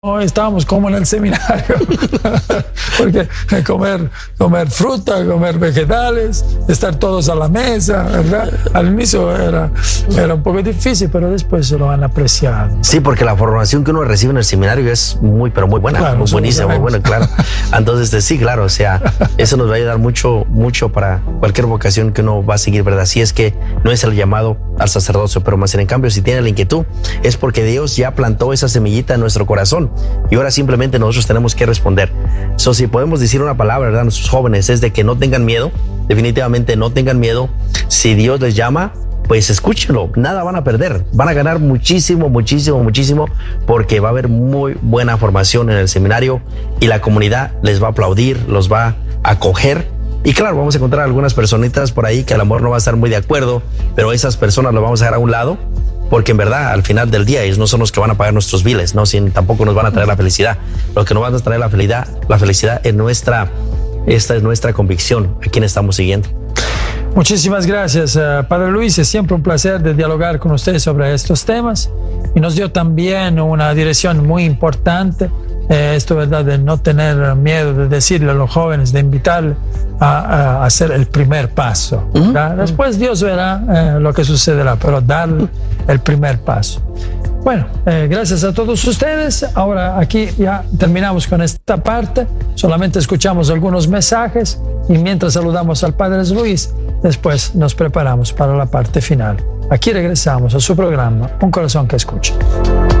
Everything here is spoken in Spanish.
No, estábamos como en el seminario, porque comer fruta, comer vegetales, estar todos a la mesa, ¿verdad? Al inicio era un poco difícil, pero después se lo han apreciado. Sí, porque la formación que uno recibe en el seminario es muy, pero muy buena, claro, muy buenísima, muy buena, claro. Entonces, sí, claro, o sea, eso nos va a ayudar mucho para cualquier vocación que uno va a seguir, ¿verdad? Si es que no es el llamado al sacerdocio, pero más en cambio, si tiene la inquietud, es porque Dios ya plantó esa semillita en nuestro corazón. Y ahora simplemente nosotros tenemos que responder. Si podemos decir una palabra, ¿verdad? A nuestros jóvenes es de que no tengan miedo, definitivamente no tengan miedo. Si Dios les llama, pues escúchenlo, nada van a perder, van a ganar muchísimo, muchísimo, muchísimo, porque va a haber muy buena formación en el seminario y la comunidad les va a aplaudir, los va a acoger. Y claro, vamos a encontrar algunas personitas por ahí que a lo mejor no van a estar muy de acuerdo, pero esas personas las vamos a dejar a un lado, porque en verdad al final del día ellos no son los que van a pagar nuestros biles, ¿no? Tampoco nos van a traer la felicidad. Lo que nos van a traer la felicidad es esta es nuestra convicción, a quien estamos siguiendo. Muchísimas gracias, Padre Luis. Es siempre un placer de dialogar con usted sobre estos temas y nos dio también una dirección muy importante. Esto, ¿verdad?, de no tener miedo, de decirle a los jóvenes, de invitarle a hacer el primer paso. Después Dios verá lo que sucederá, pero darle el primer paso. Bueno, gracias a todos ustedes. Ahora aquí ya terminamos con esta parte. Solamente escuchamos algunos mensajes y mientras saludamos al Padre Luis, después nos preparamos para la parte final. Aquí regresamos a su programa Un Corazón que Escucha.